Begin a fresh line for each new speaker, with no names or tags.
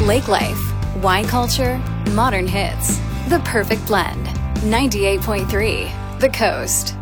Lake life, wine culture, modern hits. The perfect blend. 98.3 The Coast.